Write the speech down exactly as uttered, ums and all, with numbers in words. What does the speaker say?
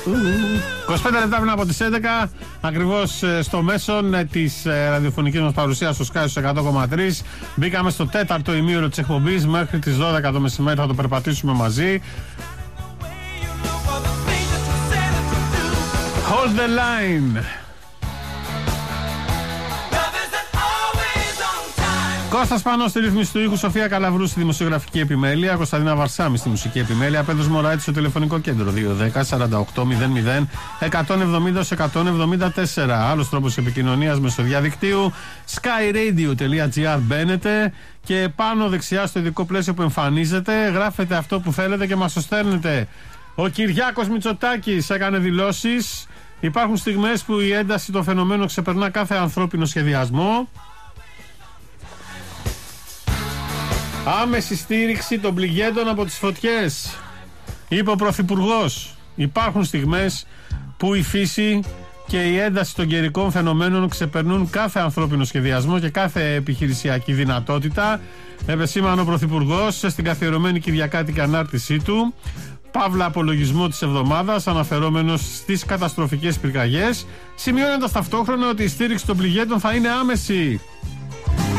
είκοσι πέντε λεπτά πριν από τις έντεκα, ακριβώς στο μέσον της ραδιοφωνικής μας παρουσίας στο Sky στους εκατό κόμμα τρία. Μπήκαμε στο τέταρτο ημίωρο της εκπομπής. Μέχρι τις δώδεκα το μεσημέρι θα το περπατήσουμε μαζί. Hold the line. Κώστας Πάνος στη ρύθμιση του ήχου, Σοφία Καλαβρού στη δημοσιογραφική επιμέλεια, Κωνσταντίνα Βαρσάμι στη μουσική επιμέλεια, Πέτρος Μωράητης στο τηλεφωνικό κέντρο δύο δέκα σαράντα οκτώ μηδέν μηδέν εκατόν εβδομήντα εκατόν εβδομήντα τέσσερα. Άλλος τρόπος επικοινωνίας μέσω διαδικτύου skyradio.gr. μπαίνετε και πάνω δεξιά στο ειδικό πλαίσιο που εμφανίζεται γράφετε αυτό που θέλετε και μας το στέλνετε. Ο Κυριάκος Μητσοτάκης έκανε δηλώσεις. Υπάρχουν στιγμές που η ένταση των φαινομένων ξεπερνά κάθε ανθρώπινο σχεδιασμό. Άμεση στήριξη των πληγέντων από τις φωτιές. Είπε ο Πρωθυπουργός. Υπάρχουν στιγμές που η φύση και η ένταση των καιρικών φαινομένων ξεπερνούν κάθε ανθρώπινο σχεδιασμό και κάθε επιχειρησιακή δυνατότητα. Επεσήμανε ο Πρωθυπουργός στην καθιερωμένη κυριακάτικη ανάρτησή του. Παύλα απολογισμό της εβδομάδας, αναφερόμενος στις καταστροφικές πυρκαγιές, σημειώνοντας ταυτόχρονα ότι η στήριξη των πληγέντων θα είναι άμεση.